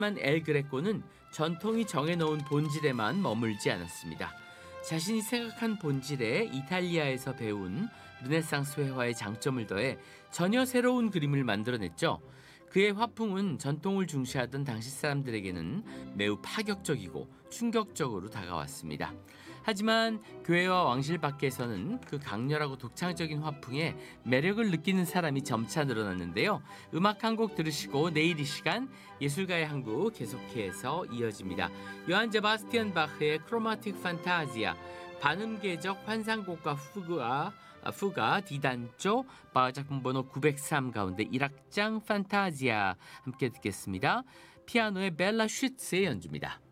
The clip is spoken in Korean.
하지만 엘 그레코는 전통이 정해놓은 본질에만 머물지 않았습니다. 자신이 생각한 본질에 이탈리아에서 배운 르네상스 회화의 장점을 더해 전혀 새로운 그림을 만들어냈죠. 그의 화풍은 전통을 중시하던 당시 사람들에게는 매우 파격적이고 충격적으로 다가왔습니다. 하지만 교회와 왕실 밖에서는 그 강렬하고 독창적인 화풍에 매력을 느끼는 사람이 점차 늘어났는데요. 음악 한 곡 들으시고 내일 이 시간 예술가의 한국 계속해서 이어집니다. 요한 제바스티안 바흐의 크로마틱 판타지아, 반음계적 환상곡과 후가 디단조 바흐 작품 번호 903 가운데 1악장 판타지아 함께 듣겠습니다. 피아노의 벨라 슈츠의 연주입니다.